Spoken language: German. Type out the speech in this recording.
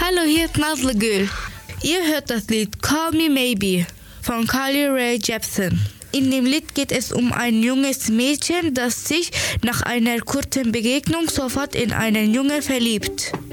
Hallo, hier ist Nazlegül. Ihr hört das Lied Call Me Maybe von Carly Rae Jepsen. In dem Lied geht es um ein junges Mädchen, das sich nach einer kurzen Begegnung sofort in einen Jungen verliebt.